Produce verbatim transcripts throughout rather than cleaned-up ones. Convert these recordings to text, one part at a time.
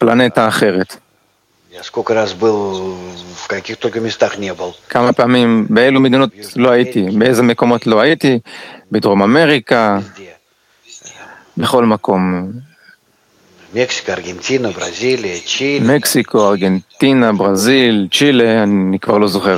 פלנטה אחרת. כמה פעמים, באילו מדינות לא הייתי, באיזה מקומות לא הייתי, בדרום אמריקה, בכל מקום. מקסיקו, ארגנטינה, ברזיליה, צ'ילה. מקסיקו, ארגנטינה, ברזיל, צ'ילה, אני כבר לא זוכר.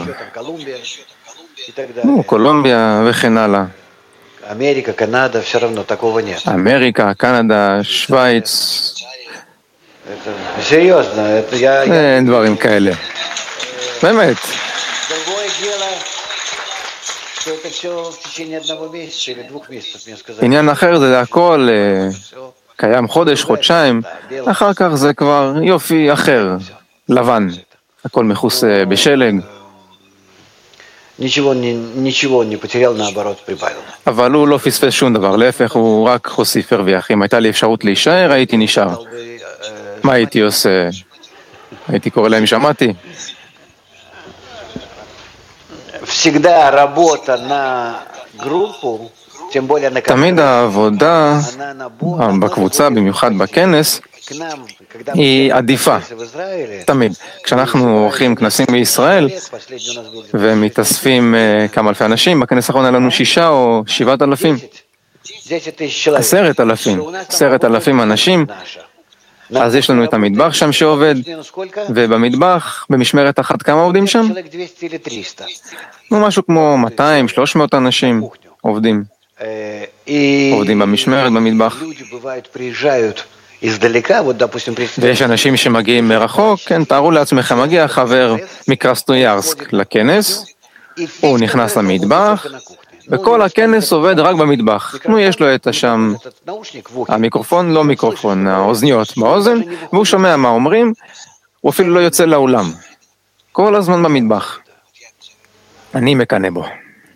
נו, קולומביה וכן הלאה. אמריקה, קנדה, все равно такого нет. אמריקה, קנדה, שוויץ. серьезно, это я אין דברים כאלה. באמת. עניין אחר זה הכל קיים חודש, חודשיים, אחר כך זה כבר יופי אחר, לבן, הכל מכוסה בשלג. אבל הוא לא פספס שום דבר, להפך הוא רק הוסיף הרוויח. אם הייתה לי אפשרות להישאר, הייתי נשאר. מה הייתי עושה? הייתי קורא להם שמעתי. תמיד העבודה בקבוצה, במיוחד בכנס, היא עדיפה. תמיד. כשאנחנו עורכים כנסים בישראל ומתאספים כמה אלפי אנשים, בכנס האחרון היה לנו שישה או שבעת אלפים. עשרת אלפים. עשרת אלפים אנשים. אז יש לנו את המטבח שם שעובד, ובמטבח, במשמרת אחת, כמה עובדים שם? נו, משהו כמו מאתיים שלוש מאות אנשים עובדים. עובדים במשמרת, במטבח. ויש אנשים שמגיעים מרחוק, כן, תארו לעצמכם, מגיע חבר מקרסנויארסק לכנס, הוא נכנס למטבח, וכל הכנס עובד רק במטבח. נו, יש לו את השם, המיקרופון, לא מיקרופון, האוזניות באוזן, והוא שומע מה אומרים, הוא אפילו לא יוצא לאולם. כל הזמן במטבח. אני מקנא בו.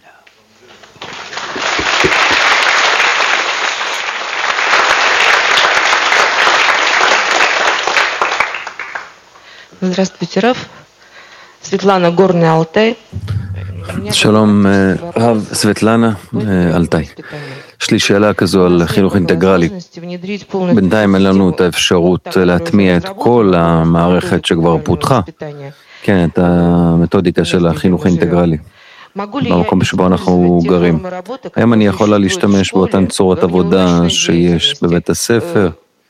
Здравствуйте, Рав. Светлана, Горный Алтай. שלום, רב סבטלנה, אלתאי. יש לי שאלה כזו על חינוך אינטגרלי. בינתיים אין לנו את האפשרות להטמיע את כל המערכת שכבר פותחה. כן, את המתודיקה של החינוך האינטגרלי. במקום שבו אנחנו גרים. האם אני יכולה להשתמש באותן צורת עבודה שיש בבית הספר?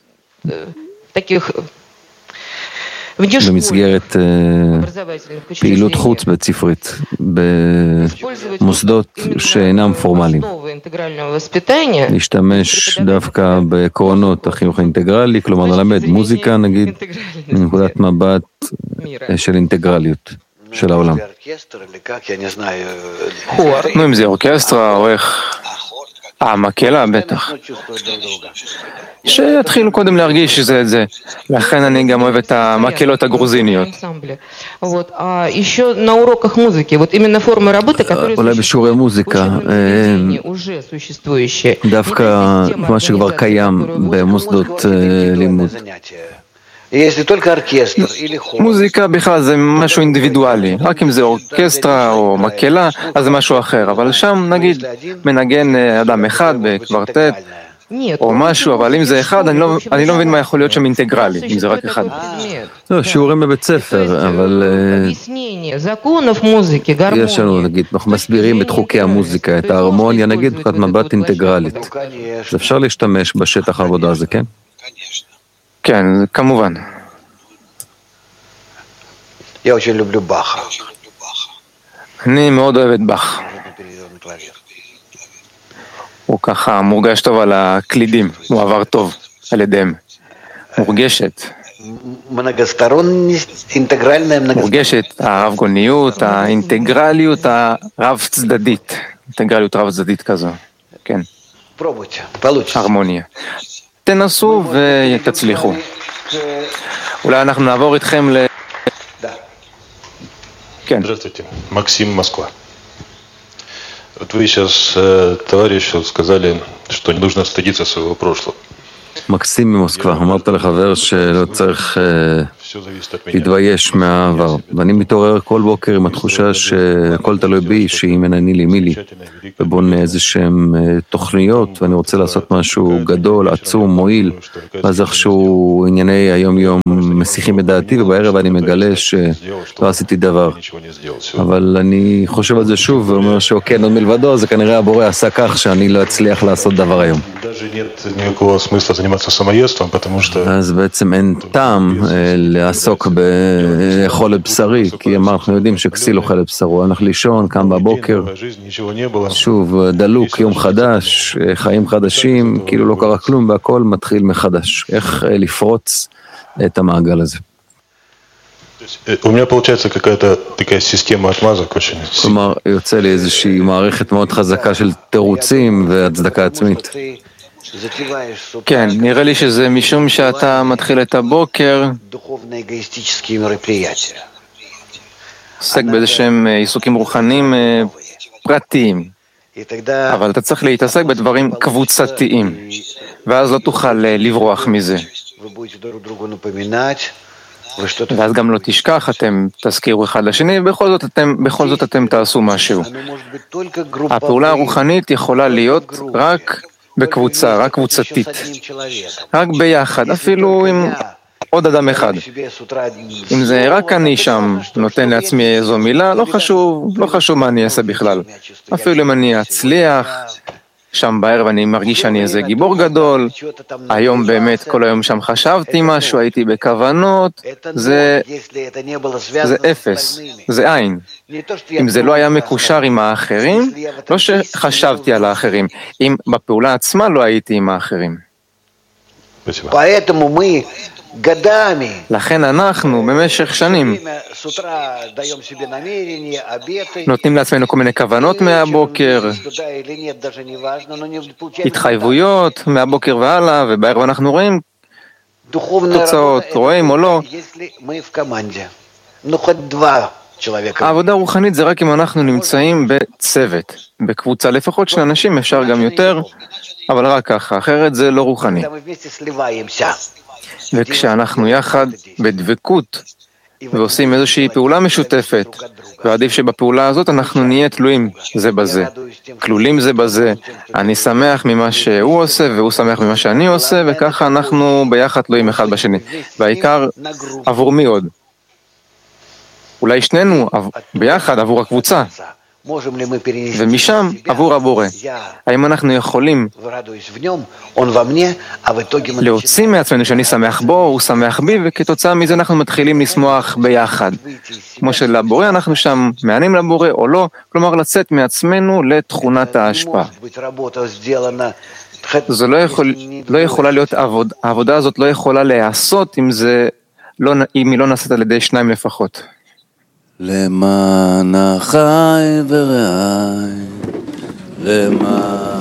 במסגרת פעילות חוץ בית ספרית, במוסדות שאינם פורמליים. להשתמש דווקא בעקרונות החינוך האינטגרלי, כלומר ללמד מוזיקה נגיד, מנקודת מבט של אינטגרליות של העולם. נו, אם זה אורקסטרה או איך... אה, מקהלה, בטח. שיתחילו קודם להרגיש שזה את זה. לכן אני גם אוהב את המקהלות הגרוזיניות. אולי בשיעורי מוזיקה, דווקא מה שכבר קיים במוסדות לימוד. מוזיקה בכלל זה משהו אינדיבידואלי, רק אם זה אורקסטרה או מקהלה, אז זה משהו אחר, אבל שם נגיד מנגן אדם אחד בקוורטט או משהו, אבל אם זה אחד, אני לא, אני לא מבין מה יכול להיות שם אינטגרלי, אם זה רק אחד. לא, שיעורים בבית ספר, אבל יש לנו, נגיד, אנחנו מסבירים את חוקי המוזיקה, את ההרמוניה, נגיד, בקודת מבט אינטגרלית. אז אפשר להשתמש בשטח העבודה הזה, כן? כן, כמובן. אני מאוד אוהב את באך. הוא ככה מורגש טוב על הקלידים, הוא עבר טוב על ידיהם. מורגשת. מורגשת הרב-גוניות, האינטגרליות הרב-צדדית. אינטגרליות רב-צדדית כזו, כן. הרמוניה. תנסו ותצליחו. אולי אנחנו נעבור איתכם ל... Здравствуйте, Максим, Москва. Вот вы сейчас э, товарищу сказали, что не нужно стыдиться своего прошлого. מקסים ממוסקבה, אמרת לחבר שלא צריך להתבייש מהעבר. ואני מתעורר כל בוקר עם התחושה שהכל תלוי בי, שאם אין אני לי מי לי, ובונה איזה שהם תוכניות, ואני רוצה לעשות משהו גדול, עצום, מועיל, ואז איכשהו ענייני היום-יום מסיחים את דעתי, ובערב אני מגלה שלא עשיתי דבר. אבל אני חושב על זה שוב, ואומר שאוקיי, עוד מלבדו, זה כנראה הבורא עשה כך שאני לא אצליח לעשות דבר היום. אז בעצם אין טעם לעסוק באכול לבשרי, כי אנחנו יודעים שכסיל אוכל לבשרו, הלך לישון, קם בבוקר, שוב דלוק, יום חדש, חיים חדשים, כאילו לא קרה כלום והכל מתחיל מחדש. איך לפרוץ את המעגל הזה? כלומר, יוצא לי איזושהי מערכת מאוד חזקה של תירוצים והצדקה עצמית. כן, נראה לי שזה משום שאתה מתחיל את הבוקר, עוסק באיזה שהם עיסוקים רוחניים פרטיים, אבל אתה צריך להתעסק בדברים קבוצתיים, ואז לא תוכל לברוח מזה. ואז גם לא תשכח, אתם תזכירו אחד לשני, בכל זאת אתם, בכל זאת אתם תעשו משהו. הפעולה הרוחנית יכולה להיות רק בקבוצה, רק קבוצתית, רק ביחד, אפילו עם עוד אדם אחד. אם זה רק אני שם נותן לעצמי איזו מילה, לא חשוב, לא חשוב מה אני אעשה בכלל. אפילו אם אני אצליח, שם בערב אני מרגיש שאני איזה גיבור גדול, היום באמת כל היום שם חשבתי משהו, הייתי בכוונות, זה, זה אפס, זה עין. אם זה לא היה מקושר עם האחרים, לא שחשבתי על האחרים, אם בפעולה עצמה לא הייתי עם האחרים. לכן אנחנו במשך שנים נותנים לעצמנו כל מיני כוונות מהבוקר, התחייבויות מהבוקר והלאה, ובערב אנחנו רואים תוצאות, רואים או לא. העבודה הרוחנית זה רק אם אנחנו נמצאים בצוות, בקבוצה לפחות של אנשים, אפשר גם יותר, אבל רק ככה, אחרת זה לא רוחני. וכשאנחנו יחד בדבקות ועושים איזושהי פעולה משותפת, ועדיף שבפעולה הזאת אנחנו נהיה תלויים זה בזה, כלולים זה בזה, אני שמח ממה שהוא עושה והוא שמח ממה שאני עושה, וככה אנחנו ביחד תלויים אחד בשני. והעיקר עבור מי עוד? אולי שנינו ביחד עבור הקבוצה, ומשם עבור הבורא. האם אנחנו יכולים להוציא מעצמנו שאני שמח בו, הוא שמח בי, וכתוצאה מזה אנחנו מתחילים לשמוח ביחד. כמו שלבורא אנחנו שם מענים לבורא או לא, כלומר לצאת מעצמנו לתכונת ההשפעה. זה לא, יכול, לא יכולה להיות עבודה, העבודה הזאת לא יכולה להיעשות אם, זה לא, אם היא לא נעשית על ידי שניים לפחות. למען החי ורעי, למען